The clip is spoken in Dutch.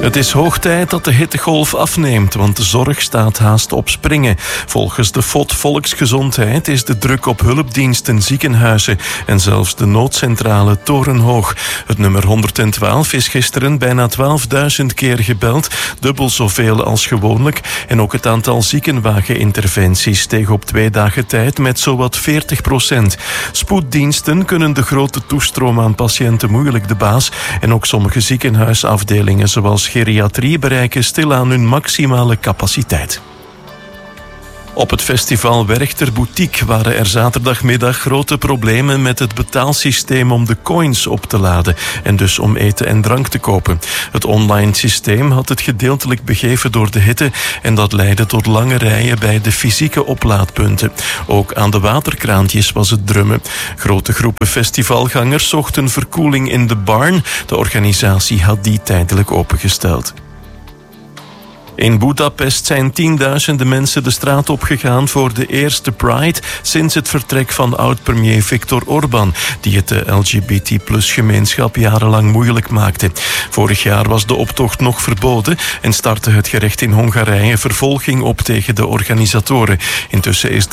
Het is hoog tijd dat de hittegolf afneemt, want de zorg staat haast op springen. Volgens de FOD Volksgezondheid is de druk op hulpdiensten, ziekenhuizen en zelfs de noodcentrale torenhoog. Het nummer 112 is gisteren bijna 12.000 keer gebeld, dubbel zoveel als gewoonlijk. En ook het aantal ziekenwageninterventies steeg op 2 dagen tijd met zowat 40%. Spoeddiensten kunnen de grote toestroom aan patiënten moeilijk de baas en ook sommige ziekenhuisafdelingen zoals geriatrie bereiken stilaan hun maximale capaciteit. Op het festival Werchter Boutique waren er zaterdagmiddag grote problemen met het betaalsysteem om de coins op te laden en dus om eten en drank te kopen. Het online systeem had het gedeeltelijk begeven door de hitte en dat leidde tot lange rijen bij de fysieke oplaadpunten. Ook aan de waterkraantjes was het drummen. Grote groepen festivalgangers zochten verkoeling in de barn. De organisatie had die tijdelijk opengesteld. In Budapest zijn tienduizenden mensen de straat opgegaan voor de eerste Pride sinds het vertrek van oud-premier Viktor Orbán, die het de LGBT+-gemeenschap jarenlang moeilijk maakte. Vorig jaar was de optocht nog verboden en startte het gerecht in Hongarije vervolging op tegen de organisatoren. Intussen is